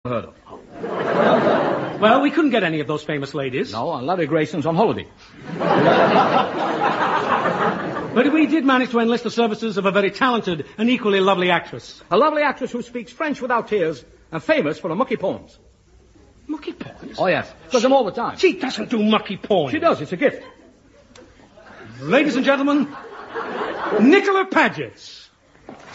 Heard of. Well, we couldn't get any of those famous ladies. No, Larry Grayson's on holiday. But we did manage to enlist the services of a very talented and equally lovely actress. A lovely actress who speaks French without tears and famous for her mucky poems. Mucky poems? Oh, yes. Does them all the time. She doesn't do mucky poems. She does. It's a gift. Ladies and gentlemen, Nicola Paget.